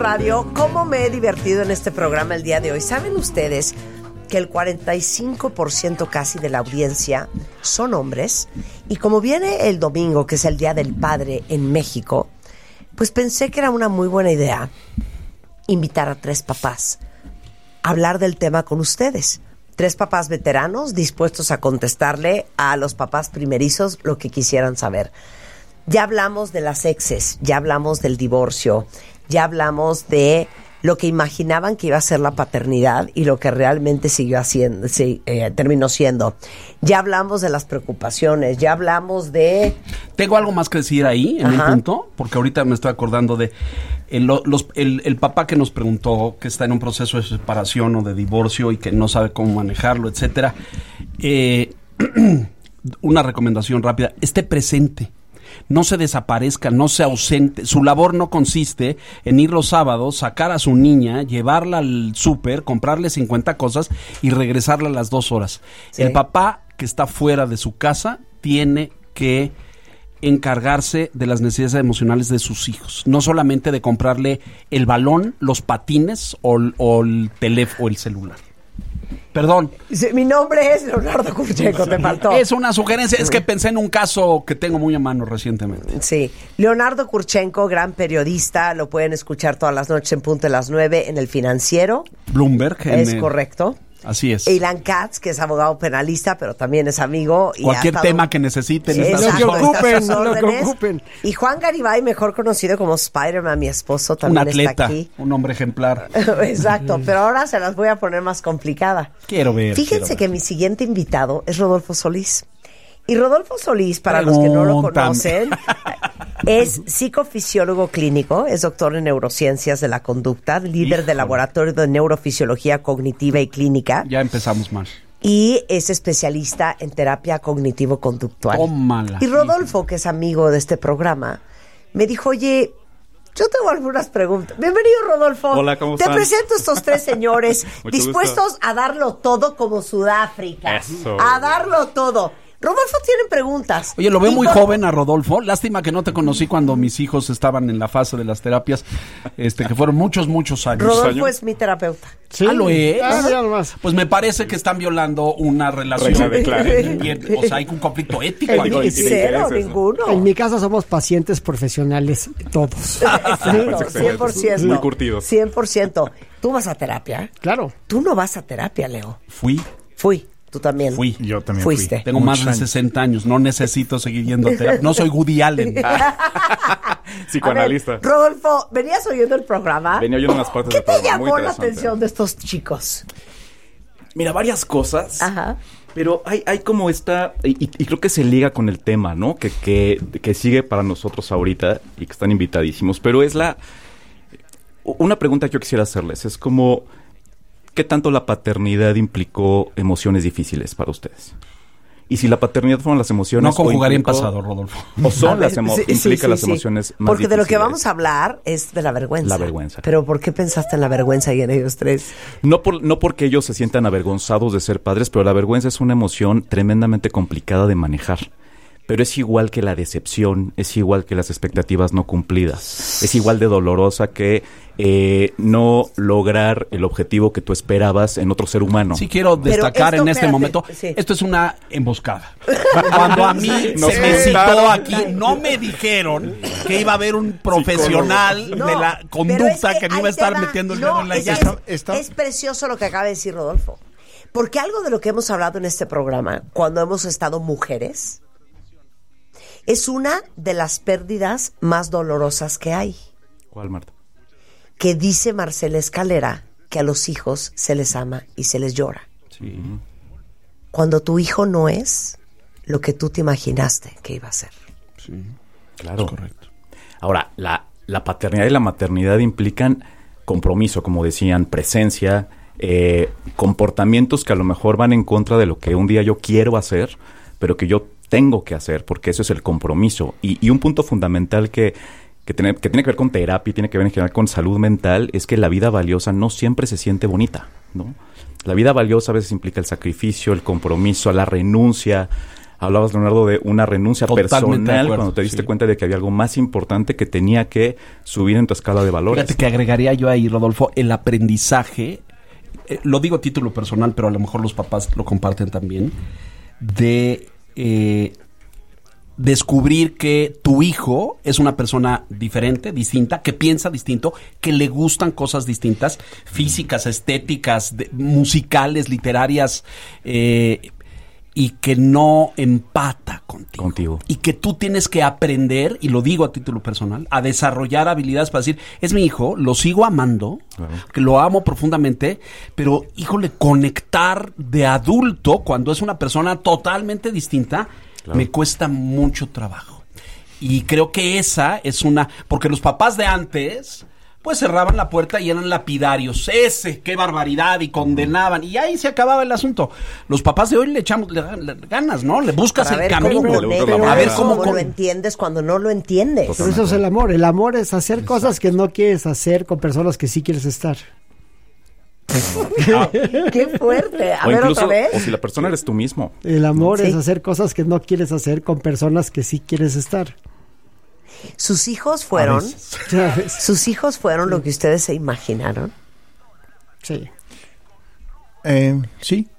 Radio. ¿Cómo me he divertido en este programa el día de hoy? ¿Saben ustedes que el 45% casi de la audiencia son hombres? Y como viene el domingo, que es el Día del Padre en México, pues pensé que era una muy buena idea invitar a 3 papás a hablar del tema con ustedes. 3 papás veteranos dispuestos a contestarle a los papás primerizos lo que quisieran saber. Ya hablamos de las exes, ya hablamos del divorcio, ya hablamos de lo que imaginaban que iba a ser la paternidad y lo que realmente siguió haciendo, terminó siendo. Ya hablamos de las preocupaciones, ya hablamos de... Tengo algo más que decir ahí, en un punto, porque ahorita me estoy acordando de el papá que nos preguntó que está en un proceso de separación o de divorcio y que no sabe cómo manejarlo, etcétera. Una recomendación rápida: esté presente. No se desaparezca, no se ausente. Su labor no consiste en ir los sábados, sacar a su niña, llevarla al súper, comprarle 50 cosas y regresarla a las 2 horas. Sí. El papá que está fuera de su casa tiene que encargarse de las necesidades emocionales de sus hijos. No solamente de comprarle el balón, los patines o el teléfono o el celular. Perdón. Mi nombre es Leonardo Kurchenko, te faltó. Es una sugerencia, es que pensé en un caso que tengo muy a mano recientemente. Sí, Leonardo Kurchenko, gran periodista, lo pueden escuchar todas las noches en punto de las 9 en El Financiero. Bloomberg. Es correcto. Así es. Ilan Katz, que es abogado penalista, pero también es amigo. Y cualquier tema que necesiten. Lo que ocupen. Y Juan Garibay, mejor conocido como Spider-Man, mi esposo, también un atleta, está aquí. Un hombre ejemplar. Exacto, pero ahora se las voy a poner más complicada. Quiero ver. Fíjense que mi siguiente invitado es Rodolfo Solís. Y Rodolfo Solís, para los que no lo conocen, es psicofisiólogo clínico, es doctor en neurociencias de la conducta, líder del laboratorio de neurofisiología cognitiva y clínica. Ya empezamos mal. Y es especialista en terapia cognitivo-conductual. Tómala. Y Rodolfo, que es amigo de este programa, me dijo, oye, yo tengo algunas preguntas. Bienvenido, Rodolfo. Hola, ¿cómo están? Te presento a estos 3 señores dispuestos a darlo todo como Sudáfrica. Eso. A darlo todo. Rodolfo tiene preguntas. Oye, lo veo muy joven a Rodolfo. Lástima que no te conocí cuando mis hijos estaban en la fase de las terapias, que fueron muchos años. Rodolfo es mi terapeuta. ¿Sí? ¿Ah, lo es? Mira nomás. Pues me parece que están violando una relación. O sea, hay un conflicto ético. Cero, ninguno. En mi casa somos pacientes profesionales todos. 100%. Muy curtidos. 100%. ¿Tú vas a terapia? Claro. Tú no vas a terapia, Leo. Fui. Tú también. Fui. Yo también fuiste. Tengo más de 60 años. No necesito seguir yendo a terapia. No soy Woody Allen. Psicoanalista. Ver, Rodolfo, ¿venías oyendo el programa? Venía oyendo unas partes del programa. programa. ¿Qué te llamó la atención de estos chicos? Mira, varias cosas. Ajá. Pero hay como esta, y creo que se liga con el tema, ¿no? Que sigue para nosotros ahorita y que están invitadísimos. Pero es una pregunta que yo quisiera hacerles. Es como, ¿qué tanto la paternidad implicó emociones difíciles para ustedes? Y si la paternidad fueron las emociones... No conjugaría en pasado, Rodolfo. O son las emociones más porque difíciles. de lo que vamos a hablar es de la vergüenza. La vergüenza. Pero ¿por qué pensaste en la vergüenza y en ellos 3? No porque ellos se sientan avergonzados de ser padres, pero la vergüenza es una emoción tremendamente complicada de manejar. Pero es igual que la decepción, es igual que las expectativas no cumplidas. Es igual de dolorosa que no lograr el objetivo que tú esperabas en otro ser humano. Sí, quiero destacar en este momento, esto es una emboscada. Cuando a mí se me citó aquí, no me dijeron que iba a haber un profesional de la conducta que no iba a estar metiendo el dedo en la llaga. Es precioso lo que acaba de decir Rodolfo. Porque algo de lo que hemos hablado en este programa, cuando hemos estado mujeres, es una de las pérdidas más dolorosas que hay. ¿Cuál, Marta? Que dice Marcela Escalera que a los hijos se les ama y se les llora. Sí. Cuando tu hijo no es lo que tú te imaginaste que iba a ser. Sí, claro. Es correcto. Ahora, la paternidad y la maternidad implican compromiso, como decían, presencia, comportamientos que a lo mejor van en contra de lo que un día yo quiero hacer, pero que yo tengo que hacer, porque eso es el compromiso. Y un punto fundamental que tiene que ver con terapia y tiene que ver en general con salud mental es que la vida valiosa no siempre se siente bonita, ¿no? La vida valiosa a veces implica el sacrificio, el compromiso, la renuncia Hablabas, Leonardo, de una renuncia Totalmente de personal acuerdo, cuando te diste sí. cuenta de que había algo más importante que tenía que subir en tu escala de valores. Fíjate que agregaría yo ahí, Rodolfo, el aprendizaje, lo digo a título personal, pero a lo mejor los papás lo comparten también, de descubrir que tu hijo es una persona diferente, distinta, que piensa distinto, que le gustan cosas distintas, físicas, estéticas, musicales, literarias, y que no empata contigo. Y que tú tienes que aprender, y lo digo a título personal, a desarrollar habilidades para decir, es mi hijo, lo sigo amando, claro, que lo amo profundamente, pero, híjole, conectar de adulto cuando es una persona totalmente distinta, claro, me cuesta mucho trabajo. Y creo que esa es porque los papás de antes pues cerraban la puerta y eran lapidarios. ¡Qué barbaridad! Y condenaban. Y ahí se acababa el asunto. Los papás de hoy le echamos ganas, ¿no? Le buscas el camino. A ver cómo lo entiendes cuando no lo entiendes. Pero eso es el amor. El amor es hacer cosas que no quieres hacer con personas que sí quieres estar. ¡Qué fuerte! A o ver, incluso, otra vez. O si la persona eres tú mismo. El amor es hacer cosas que no quieres hacer con personas que sí quieres estar. ¿Sus hijos fueron lo que ustedes se imaginaron? Sí. Sí.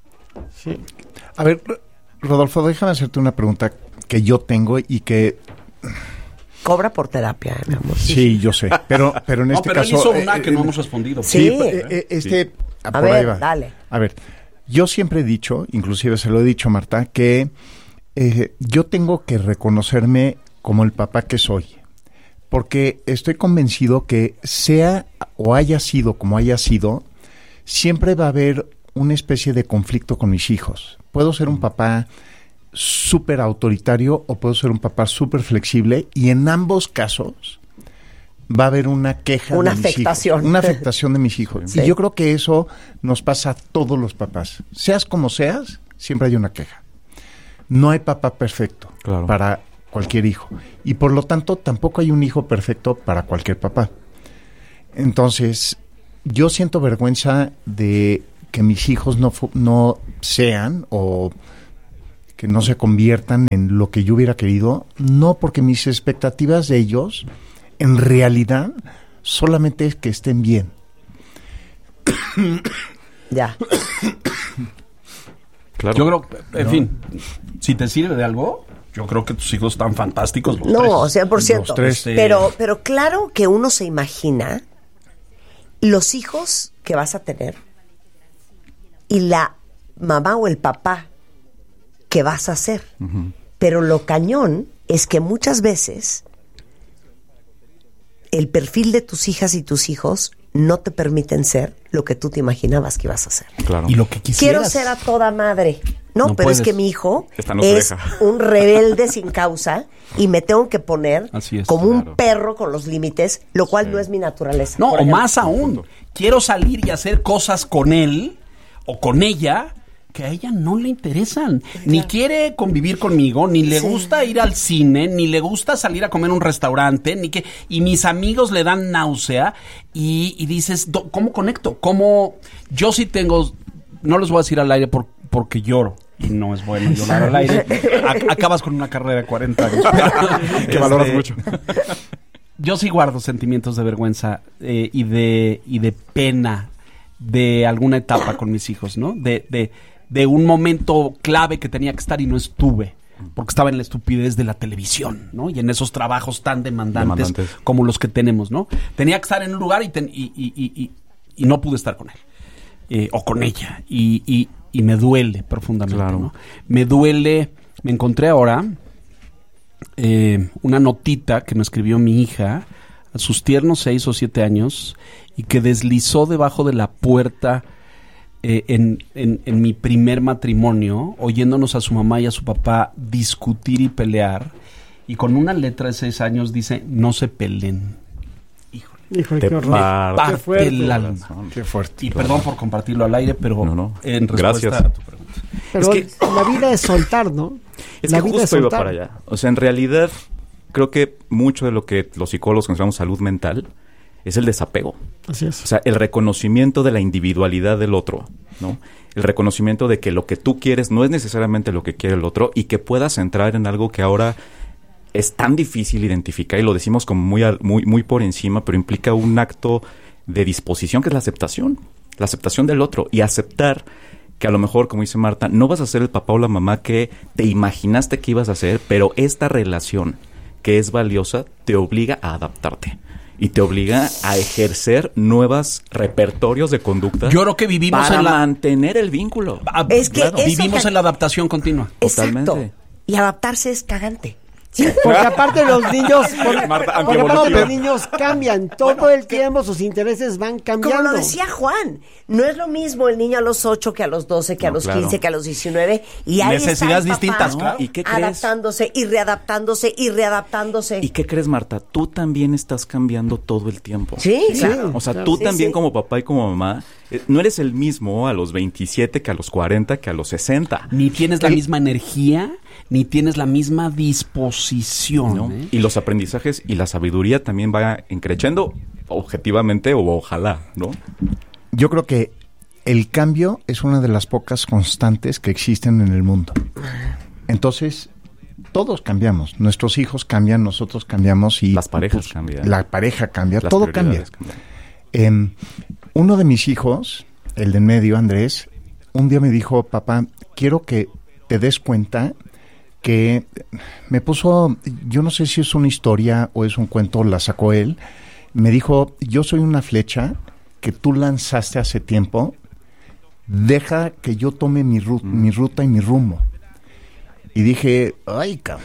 A ver, Rodolfo, déjame hacerte una pregunta que yo tengo y que... Cobra por terapia, mi amor. Sí, yo sé. Pero en este caso... Él hizo una que no hemos respondido. Sí. Sí. A ver, dale. A ver, yo siempre he dicho, inclusive se lo he dicho a Marta, que yo tengo que reconocerme como el papá que soy, porque estoy convencido que sea o haya sido como haya sido, siempre va a haber una especie de conflicto con mis hijos. Puedo ser un papá súper autoritario o puedo ser un papá súper flexible, y en ambos casos va a haber una queja, una de afectación. mis hijos, una afectación de mis hijos. Sí. Y yo creo que eso nos pasa a todos los papás. Seas como seas, siempre hay una queja. No hay papá perfecto, claro, para cualquier hijo, y por lo tanto tampoco hay un hijo perfecto para cualquier papá. Entonces yo siento vergüenza de que mis hijos no sean o que no se conviertan en lo que yo hubiera querido, no porque mis expectativas de ellos en realidad solamente es que estén bien. Ya. Claro. Yo creo, en fin, si te sirve de algo, yo creo que tus hijos están fantásticos. No, 100%. Los tres. Pero claro que uno se imagina los hijos que vas a tener y la mamá o el papá que vas a ser. Uh-huh. Pero lo cañón es que muchas veces el perfil de tus hijas y tus hijos no te permiten ser lo que tú te imaginabas que ibas a ser. Claro. Y lo que quisieras. Quiero ser a toda madre. No, pero puedes. Es que mi hijo es un rebelde sin causa y me tengo que poner como un perro con los límites, lo cual no es mi naturaleza. No, o más aún, quiero salir y hacer cosas con él o con ella que a ella no le interesan. Claro. Ni quiere convivir conmigo, ni le gusta ir al cine, ni le gusta salir a comer a un restaurante, y mis amigos le dan náusea, y dices, ¿cómo conecto? ¿Cómo? Yo sí tengo, no les voy a decir al aire porque lloro, y no es bueno llorar al aire. Acabas con una carrera de 40 años. Que valoras mucho. Yo sí guardo sentimientos de vergüenza y de pena de alguna etapa con mis hijos, ¿no? De un momento clave que tenía que estar y no estuve, porque estaba en la estupidez de la televisión, ¿no? Y en esos trabajos tan demandantes como los que tenemos, ¿no? Tenía que estar en un lugar y no pude estar con él, o con ella, y me duele profundamente, claro, ¿no? Me duele, me encontré ahora una notita que me escribió mi hija a sus tiernos 6 o 7 años y que deslizó debajo de la puerta en mi primer matrimonio, oyéndonos a su mamá y a su papá discutir y pelear, y con una letra de 6 años dice, no se peleen. Híjole, qué horror. Qué fuerte el alma. Qué fuerte. Y perdón por compartirlo al aire, pero en respuesta a tu pregunta. Pero es que la vida es soltar, ¿no? Es que justo iba para allá. O sea, en realidad, creo que mucho de lo que los psicólogos consideramos salud mental es el desapego. Así es. O sea, el reconocimiento de la individualidad del otro, ¿no? El reconocimiento de que lo que tú quieres no es necesariamente lo que quiere el otro y que puedas entrar en algo que ahora es tan difícil identificar, y lo decimos como muy por encima, pero implica un acto de disposición que es la aceptación del otro, y aceptar que a lo mejor, como dice Marta, no vas a ser el papá o la mamá que te imaginaste que ibas a ser, pero esta relación que es valiosa te obliga a adaptarte y te obliga a ejercer nuevos repertorios de conducta. Yo creo que vivimos para en la... mantener el vínculo. Es que vivimos en la adaptación continua. Exacto. Totalmente. Y adaptarse es cagante. Sí, porque aparte los niños, Marta, porque aparte los niños cambian todo el tiempo, sus intereses van cambiando. Como lo decía Juan, no es lo mismo el niño a los 8 que a los 12, que a los 15, que a los 19. Y ahí necesidades está el papá, distintas, claro. ¿Y qué crees? adaptándose y readaptándose y readaptándose. ¿Y qué crees, Marta? Tú también estás cambiando todo el tiempo. Sí, claro. O sea, claro. tú Sí, también sí. como papá y como mamá, no eres el mismo a los 27 que a los 40 que a los 60. Ni tienes la misma energía, ni tienes la misma disposición. ¿No? Y los aprendizajes y la sabiduría también va creciendo objetivamente o ojalá, ¿no? Yo creo que el cambio es una de las pocas constantes que existen en el mundo. Entonces, todos cambiamos. Nuestros hijos cambian, nosotros cambiamos y... Las parejas cambian. La pareja cambia, Las todo cambia. prioridades cambian. Uno de mis hijos, el de en medio, Andrés, un día me dijo, papá, quiero que te des cuenta que me puso, yo no sé si es una historia o es un cuento, la sacó él, me dijo, yo soy una flecha que tú lanzaste hace tiempo, deja que yo tome mi ruta y mi rumbo. Y dije, ay, cabrón.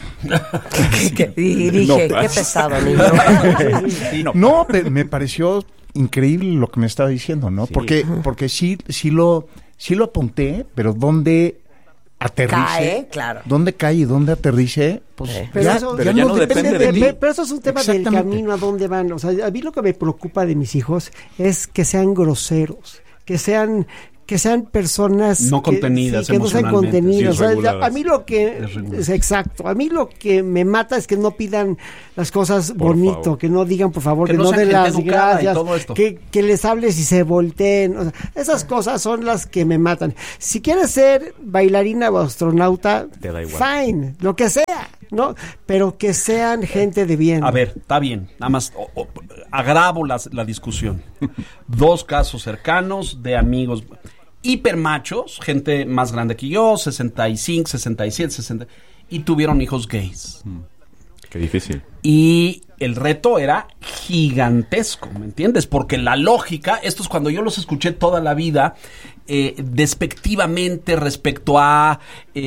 Y dije, qué pesado, niño. No, pero me pareció increíble lo que me estaba diciendo, ¿no? Sí. Porque sí lo apunté, pero ¿dónde aterrice? Cae, claro. ¿Dónde cae y dónde aterrice? Pues Pero eso, ya no depende de ti. Pero eso es un tema del Exactamente. camino a dónde van. O sea, a mí lo que me preocupa de mis hijos es que sean groseros, que sean personas No contenidas que no sean emocionalmente, contenidas. sí, O sea, reguladas. a mí lo que Desreguladas. es exacto, a mí lo que me mata es que no pidan las cosas Por bonito, favor. que no digan por favor, Que que no no sean den gente las educada y gracias, todo esto. que les hables y se volteen. O sea, esas cosas son las que me matan. Si quieres ser bailarina o astronauta, Te da igual. fine, lo que sea, ¿no? Pero que sean gente de bien. A ver, está bien. Nada más agravo la discusión. Dos casos cercanos de amigos hipermachos, gente más grande que yo, 65, 67, 60, y tuvieron hijos gays. Qué difícil. Y el reto era gigantesco, ¿me entiendes? Porque la lógica, esto es cuando yo los escuché toda la vida, despectivamente respecto a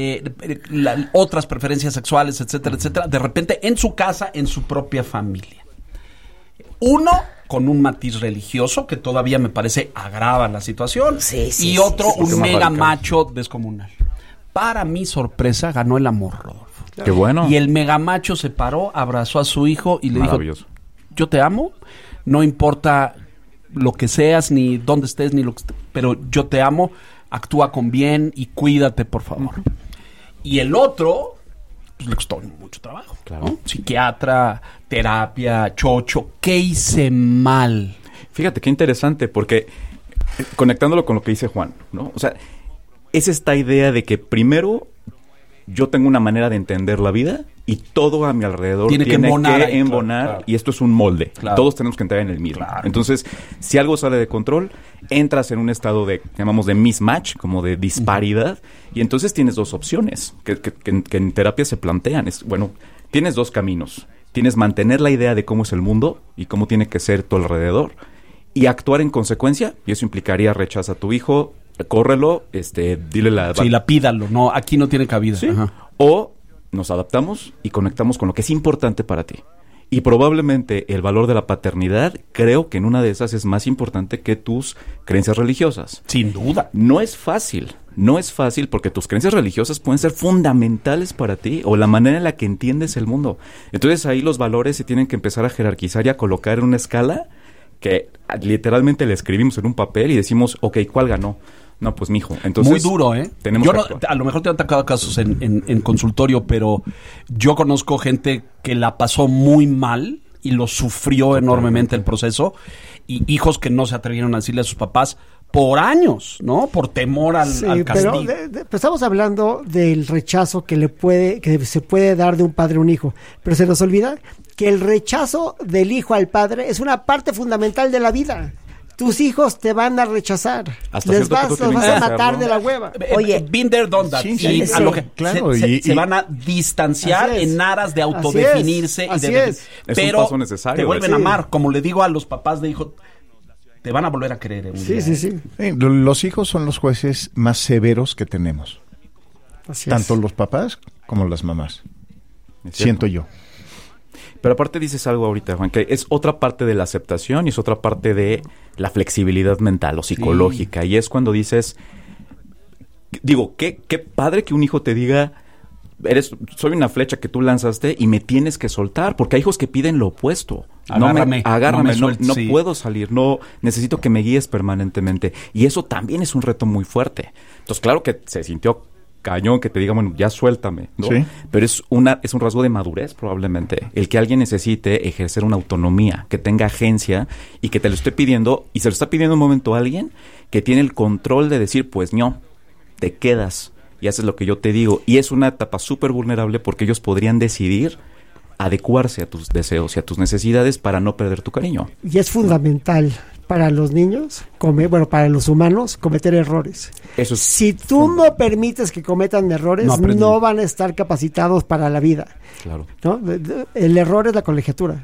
otras preferencias sexuales, etcétera, etcétera, de repente en su casa, en su propia familia. Uno con un matiz religioso que todavía me parece agrava la situación, Sí, sí, y sí, otro sí, un sí. mega Radical. macho descomunal. Para mi sorpresa ganó el amor, Rodolfo. Qué bueno. Y el megamacho se paró, abrazó a su hijo y le dijo, Maravilloso. yo te amo, no importa lo que seas, ni dónde estés, ni lo que pero yo te amo, actúa con bien y cuídate, por favor. Y el otro, pues le costó mucho trabajo, Claro. ¿no? Psiquiatra, terapia, chocho, ¿qué hice mal? Fíjate qué interesante, porque conectándolo con lo que dice Juan, ¿no? O sea, es esta idea de que primero yo tengo una manera de entender la vida y todo a mi alrededor Tiene que embonar ahí, embonar, claro. y esto es un molde. Claro. Todos tenemos que entrar en el mismo. Claro. Entonces, si algo sale de control, entras en un estado de, llamamos de mismatch, como de disparidad, y entonces tienes dos opciones que en terapia se plantean. Bueno, tienes dos caminos. Tienes mantener la idea de cómo es el mundo y cómo tiene que ser tu alrededor y actuar en consecuencia, y eso implicaría rechaza a tu hijo, córrelo, dile la... Sí, lapídalo, no, aquí no tiene cabida. ¿Sí? Ajá. O nos adaptamos y conectamos con lo que es importante para ti. Y probablemente el valor de la paternidad, creo que en una de esas es más importante que tus creencias religiosas. Sin duda. No es fácil porque tus creencias religiosas pueden ser fundamentales para ti o la manera en la que entiendes el mundo. Entonces ahí los valores se tienen que empezar a jerarquizar y a colocar en una escala que literalmente le escribimos en un papel y decimos, ok, ¿cuál ganó? No, pues mijo. Entonces, muy duro, ¿eh? Tenemos yo que no, actuar. a lo mejor te han atacado casos en consultorio, pero yo conozco gente que la pasó muy mal y lo sufrió enormemente el proceso, y hijos que no se atrevieron a decirle a sus papás por años, ¿no? Por temor al castigo. Pero estamos hablando del rechazo que se puede dar de un padre a un hijo, pero se nos olvida que el rechazo del hijo al padre es una parte fundamental de la vida. Tus hijos te van a rechazar. Los vas a matar de la hueva. Oye, been there, done that. Sí, a lo que claro. Se van a distanciar en aras de autodefinirse. Pero un paso necesario. Te vuelven a amar. Como le digo a los papás de hijos, te van a volver a querer. Sí. Los hijos son los jueces más severos que tenemos. Tanto los papás como las mamás. Siento yo. Pero aparte dices algo ahorita, Juan, que es otra parte de la aceptación y es otra parte de la flexibilidad mental o psicológica. Sí. Y es cuando dices, digo, qué padre que un hijo te diga, soy una flecha que tú lanzaste y me tienes que soltar, porque hay hijos que piden lo opuesto. Agárrame, no puedo salir, no necesito que me guíes permanentemente. Y eso también es un reto muy fuerte. Entonces, claro que se sintió cañón que te diga, bueno, ya suéltame, ¿no? Sí. Pero es un rasgo de madurez probablemente, el que alguien necesite ejercer una autonomía, que tenga agencia y que te lo esté pidiendo, y se lo está pidiendo en un momento a alguien que tiene el control de decir, pues no, te quedas y haces lo que yo te digo. Y es una etapa súper vulnerable porque ellos podrían decidir adecuarse a tus deseos y a tus necesidades para no perder tu cariño. Y es fundamental para los niños, para los humanos, cometer errores. Si tú no permites que cometan errores, no van a estar capacitados para la vida. Claro. ¿No? El error es la colegiatura.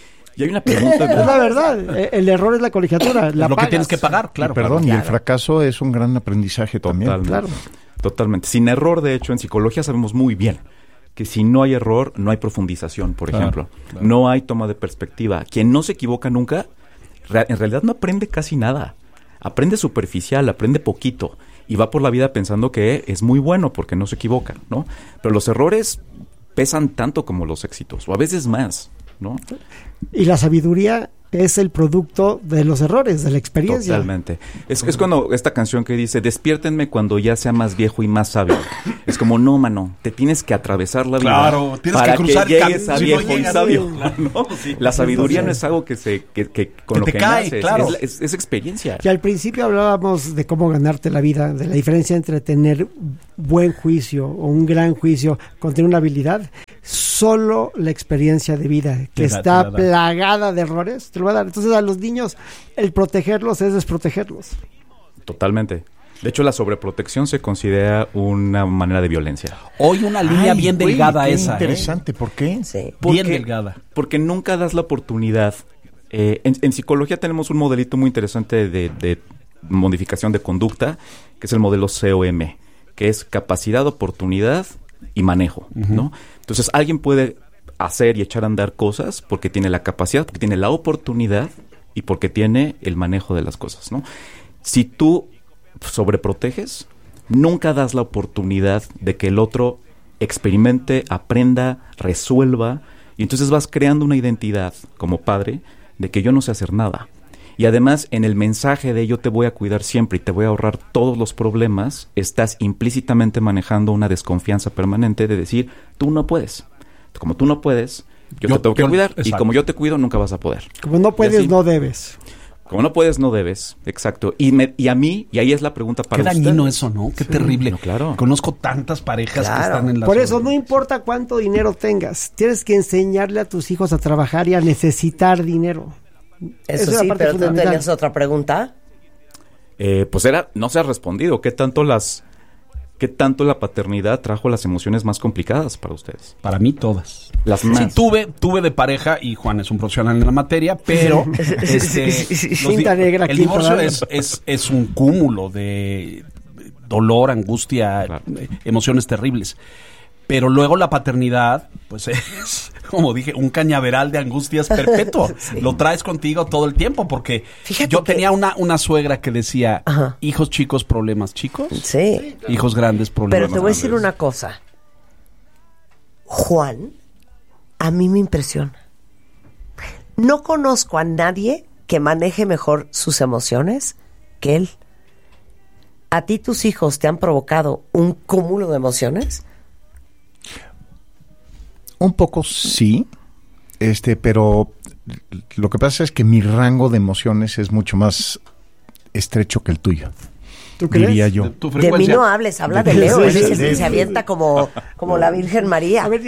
Y hay una pregunta. Es la verdad, el error es la colegiatura. Lo que tienes que pagar, claro. Y el fracaso es un gran aprendizaje también. Totalmente. Sin error, de hecho, en psicología sabemos muy bien que si no hay error, no hay profundización, por ejemplo. Claro. No hay toma de perspectiva. Quien no se equivoca nunca, en realidad no aprende casi nada. Aprende superficial, aprende poquito. Y va por la vida pensando que es muy bueno porque no se equivoca, ¿no? Pero los errores pesan tanto como los éxitos, o a veces más, ¿no? Y la sabiduría es el producto de los errores, de la experiencia. Totalmente. Es cuando esta canción que dice, despiértenme cuando ya sea más viejo y más sabio. Es como, no, mano, te tienes que atravesar la vida. Claro, tienes para que cruzar llegues a viejo y sabio. ¿No? Sí, la sabiduría no es algo que con lo que naces, claro. Es experiencia. Y al principio hablábamos de cómo ganarte la vida, de la diferencia entre tener buen juicio o un gran juicio con tener una habilidad. Solo la experiencia de vida, que está plagada de errores, te lo va a dar. Entonces a los niños el protegerlos es desprotegerlos. Totalmente. De hecho, la sobreprotección se considera una manera de violencia. Hoy una línea bien delgada esa. Interesante, ¿por qué? Sí. Bien delgada. Porque nunca das la oportunidad. En psicología tenemos un modelito muy interesante de modificación de conducta, que es el modelo COM, que es capacidad, oportunidad y manejo, ¿no? Entonces, alguien puede hacer y echar a andar cosas porque tiene la capacidad, porque tiene la oportunidad y porque tiene el manejo de las cosas, ¿no? Si tú sobreproteges, nunca das la oportunidad de que el otro experimente, aprenda, resuelva, y entonces vas creando una identidad como padre de que yo no sé hacer nada. Y además, en el mensaje de yo te voy a cuidar siempre y te voy a ahorrar todos los problemas, estás implícitamente manejando una desconfianza permanente de decir, tú no puedes. Como tú no puedes, yo te tengo que cuidar. Exacto. Y como yo te cuido, nunca vas a poder. Como no puedes, así, no debes. Como no puedes, no debes. Exacto. Y a mí, y ahí es la pregunta para usted. Qué dañino eso, ¿no? Qué terrible. No, claro. Conozco tantas parejas que están en la... Por eso, no importa cuánto dinero tengas, tienes que enseñarle a tus hijos a trabajar y a necesitar dinero. Eso sí, pero tú tenías otra pregunta. Pues no se ha respondido. ¿Qué tanto la paternidad trajo las emociones más complicadas para ustedes? Para mí todas. Las más. Sí, tuve de pareja, y Juan es un profesional en la materia, pero el divorcio es un cúmulo de dolor, angustia, claro, emociones terribles. Pero luego la paternidad, pues es, como dije, un cañaveral de angustias perpetuo. Sí. Lo traes contigo todo el tiempo, porque fíjate yo tenía una suegra que decía, ajá, hijos chicos, problemas chicos. Sí. Hijos grandes, problemas grandes. Pero te voy a decir una cosa. Juan, a mí me impresiona. No conozco a nadie que maneje mejor sus emociones que él. ¿A ti tus hijos te han provocado un cúmulo de emociones? Un poco sí, pero lo que pasa es que mi rango de emociones es mucho más estrecho que el tuyo. ¿Tú crees? Diría yo. De mí no hables, habla de Leo. Él se avienta como la Virgen María. A ver,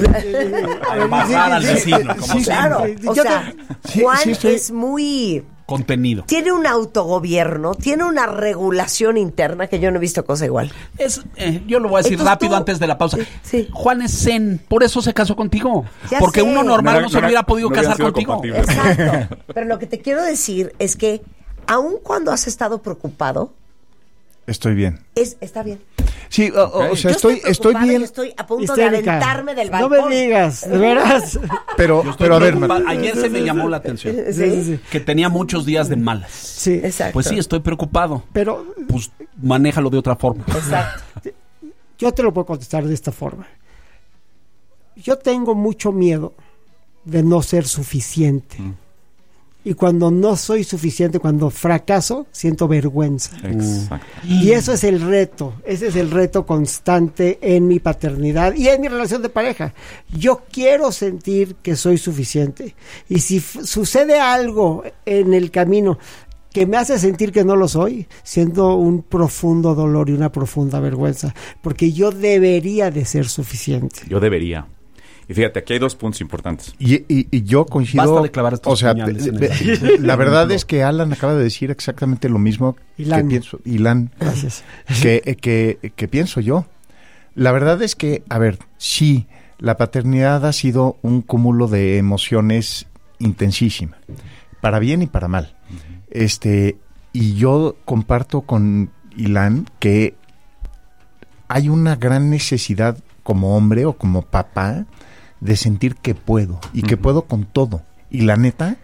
pasar al vecino, como claro, o sea, Juan es muy... contenido. Tiene un autogobierno, tiene una regulación interna que yo no he visto cosa igual. Yo lo voy a decir Entonces rápido antes de la pausa. Sí. Juan es zen, por eso se casó contigo. Ya porque sé. uno normal no se hubiera podido no casar hubieran sido contigo. compatibles. Exacto. Pero lo que te quiero decir es que aun cuando has estado preocupado, Estoy bien. está bien. Sí, o sea, Yo estoy bien. y estoy a punto Histérica. de aventarme del No balcón. me digas, de veras. Pero a ver, Ayer se me llamó la atención. Sí. Que tenía muchos días de malas. Sí, Exacto. Pues sí, estoy preocupado. pero Pues manéjalo de otra forma. Exacto. yo te lo puedo contestar de esta forma. Yo tengo mucho miedo de no ser suficiente. Y cuando no soy suficiente, cuando fracaso, siento vergüenza. Exacto. Y eso es el reto, ese es el reto constante en mi paternidad y en mi relación de pareja. Yo quiero sentir que soy suficiente. Y si sucede algo en el camino que me hace sentir que no lo soy, siento un profundo dolor y una profunda vergüenza, porque yo debería de ser suficiente. Yo debería. Y fíjate, aquí hay 2 puntos importantes. Y yo coincido. Basta de clavar estos o sea, puñales en la verdad es que Alan acaba de decir exactamente lo mismo Ilan. que pienso. Ilan. Gracias. Que pienso yo. La verdad es que, a ver, sí, la paternidad ha sido un cúmulo de emociones intensísima, para bien y para mal. Y yo comparto con Ilan que hay una gran necesidad como hombre o como papá de sentir que puedo y que puedo con todo. Y la neta,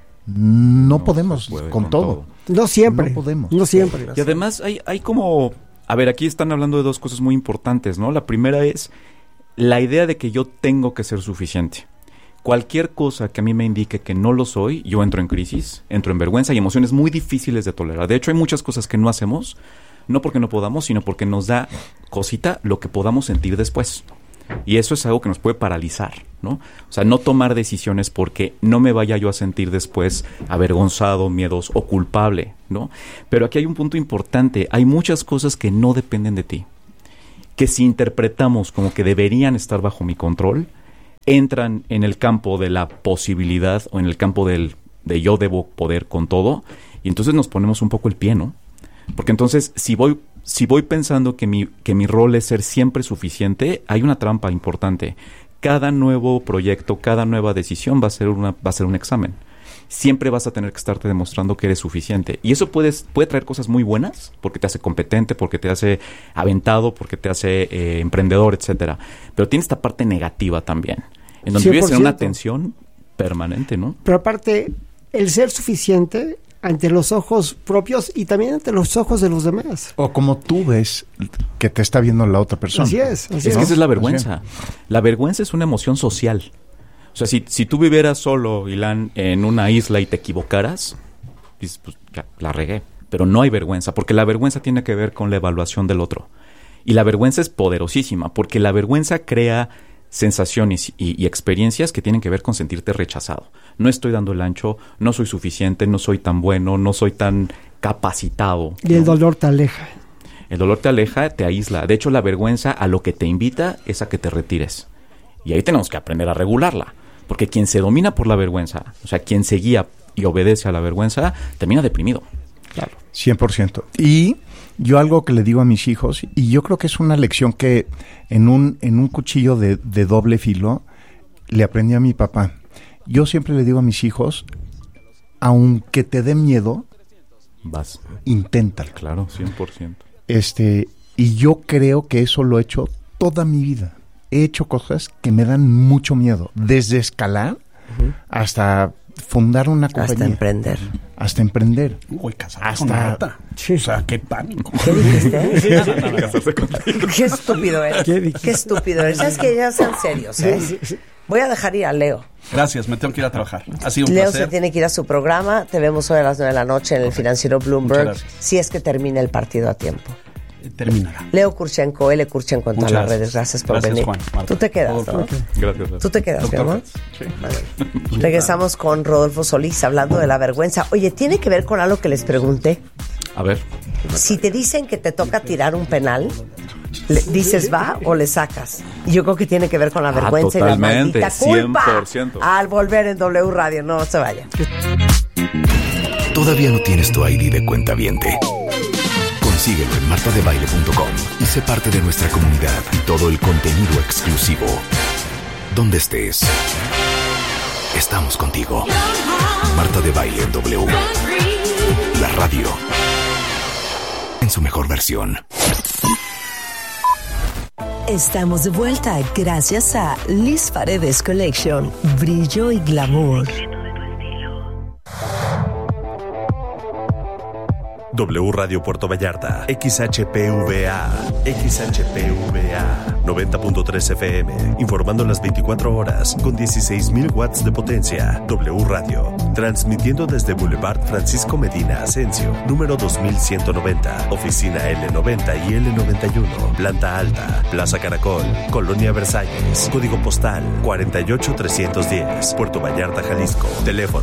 no podemos con todo. No siempre. No podemos. No siempre. Y además hay como... A ver, aquí están hablando de 2 cosas muy importantes, ¿no? La primera es la idea de que yo tengo que ser suficiente. Cualquier cosa que a mí me indique que no lo soy, yo entro en crisis, entro en vergüenza y emociones muy difíciles de tolerar. De hecho, hay muchas cosas que no hacemos, no porque no podamos, sino porque nos da cosita lo que podamos sentir después. Y eso es algo que nos puede paralizar, ¿no? O sea, no tomar decisiones porque no me vaya yo a sentir después avergonzado, miedoso o culpable, ¿no? Pero aquí hay un punto importante. Hay muchas cosas que no dependen de ti, que si interpretamos como que deberían estar bajo mi control, entran en el campo de la posibilidad o en el campo de yo debo poder con todo, y entonces nos ponemos un poco el pie, ¿no? Porque entonces, si voy pensando que mi rol es ser siempre suficiente, hay una trampa importante. Cada nuevo proyecto, cada nueva decisión va a ser un examen. Siempre vas a tener que estarte demostrando que eres suficiente. Y eso puede traer cosas muy buenas, porque te hace competente, porque te hace aventado, porque te hace emprendedor, etcétera. Pero tiene esta parte negativa también, en donde vives en una tensión permanente, ¿no? Pero aparte, el ser suficiente ante los ojos propios y también ante los ojos de los demás. O como tú ves que te está viendo la otra persona. Así es. Es que esa es la vergüenza. La vergüenza es una emoción social. O sea, si tú vivieras solo, Ilan, en una isla y te equivocaras, dices, pues ya, la regué. Pero no hay vergüenza, porque la vergüenza tiene que ver con la evaluación del otro. Y la vergüenza es poderosísima, porque la vergüenza crea sensaciones y experiencias que tienen que ver con sentirte rechazado. No estoy dando el ancho, no soy suficiente, no soy tan bueno, no soy tan capacitado. Y el dolor te aleja. El dolor te aleja, te aísla. De hecho, la vergüenza a lo que te invita es a que te retires. Y ahí tenemos que aprender a regularla. Porque quien se domina por la vergüenza, o sea, quien se guía y obedece a la vergüenza, termina deprimido. Claro. 100%. Y yo algo que le digo a mis hijos, y yo creo que es una lección que en un cuchillo de doble filo le aprendí a mi papá. Yo siempre le digo a mis hijos, aunque te dé miedo, vas, inténtalo. Claro, 100%. Y yo creo que eso lo he hecho toda mi vida. He hecho cosas que me dan mucho miedo, desde escalar hasta fundar una compañía. Hasta emprender. Uy, casar con Marta. Sí. O sea, qué pánico. ¿Qué dijiste? Casarse contigo. Qué estúpido eres. Qué estúpido eres. ¿Sabes que ya sean serios, eh? Sí. Voy a dejar ir a Leo. Gracias, me tengo que ir a trabajar. Ha sido un Leo placer. se tiene que ir a su programa. Te vemos hoy a las 9 de la noche en el Financiero Bloomberg, si es que termina el partido a tiempo. terminará. Leo Kurchenko, L. Kurchenko en todas las redes. Gracias por venir. Juan, tú te quedas, ¿no? Gracias. ¿Tú te quedas, mi amor? Sí. Vale. Regresamos con Rodolfo Solís hablando de la vergüenza. Oye, tiene que ver con algo que les pregunté. A ver. Si te dicen que te toca tirar un penal, ¿le dices va o le sacas? Y yo creo que tiene que ver con la vergüenza y la maldita culpa. 100%. Al volver en W Radio, no se vaya. ¿Todavía no tienes tu ID de cuentaviente? Consíguelo en martadebaile.com y sé parte de nuestra comunidad y todo el contenido exclusivo. Donde estés, estamos contigo. Marta de Baile en W. La radio en su mejor versión. Estamos de vuelta gracias a Liz Paredes Collection. Brillo y glamour. W Radio Puerto Vallarta, XHPVA, 90.3 FM, informando las 24 horas con 16,000 watts de potencia. W Radio, transmitiendo desde Boulevard Francisco Medina Asensio, número 2190, oficina L90 y L91, planta alta, Plaza Caracol, Colonia Versalles, código postal 48310, Puerto Vallarta, Jalisco, teléfono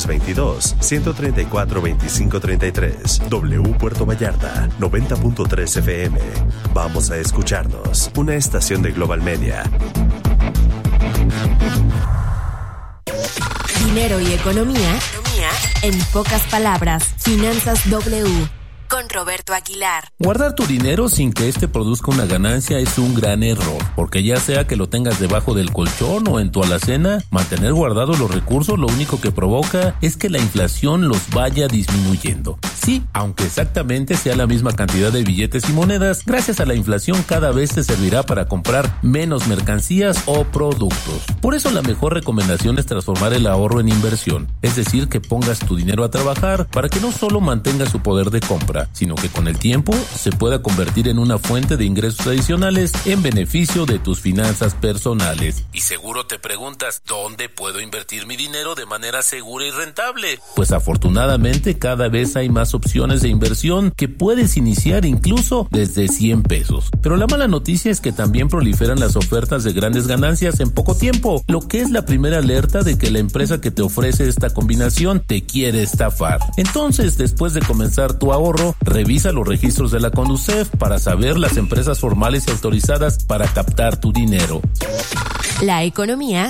322-134-2533. W Puerto Vallarta, 90.3 FM. Vamos a escucharnos. Una estación de Global Media. Dinero y economía en pocas palabras. Finanzas W. Con Roberto Aguilar. Guardar tu dinero sin que este produzca una ganancia es un gran error, porque ya sea que lo tengas debajo del colchón o en tu alacena, mantener guardados los recursos lo único que provoca es que la inflación los vaya disminuyendo. Sí, aunque exactamente sea la misma cantidad de billetes y monedas, gracias a la inflación cada vez te servirá para comprar menos mercancías o productos. Por eso la mejor recomendación es transformar el ahorro en inversión, es decir, que pongas tu dinero a trabajar para que no solo mantenga su poder de compra, sino que con el tiempo se pueda convertir en una fuente de ingresos adicionales en beneficio de tus finanzas personales. Y seguro te preguntas, ¿dónde puedo invertir mi dinero de manera segura y rentable? Pues afortunadamente cada vez hay más opciones de inversión que puedes iniciar incluso desde 100 pesos. Pero la mala noticia es que también proliferan las ofertas de grandes ganancias en poco tiempo, lo que es la primera alerta de que la empresa que te ofrece esta combinación te quiere estafar. Entonces, después de comenzar tu ahorro, revisa los registros de la Conducef para saber las empresas formales y autorizadas para captar tu dinero. La economía